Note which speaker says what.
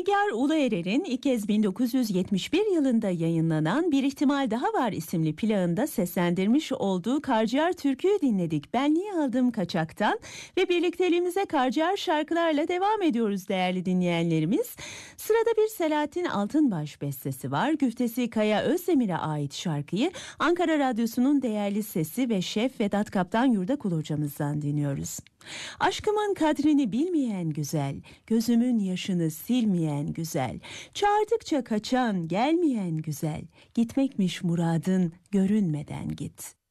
Speaker 1: Nigar Uluerer'in ilk kez 1971 yılında yayınlanan Bir İhtimal Daha Var isimli plağında seslendirmiş olduğu Karciğer türküyü dinledik. Ben Niye Aldım Kaçak'tan ve birlikteliğimize Karciğer şarkılarla devam ediyoruz değerli dinleyenlerimiz. Sırada bir Selahattin Altınbaş bestesi var. Güftesi Kaya Özdemir'e ait şarkıyı Ankara Radyosu'nun değerli sesi ve şef Vedat Kaptan Yurdakul hocamızdan dinliyoruz. Aşkımın kadrini bilmeyen güzel, gözümün yaşını silmeyen güzel, çağırdıkça kaçan gelmeyen güzel, gitmekmiş muradın görünmeden git.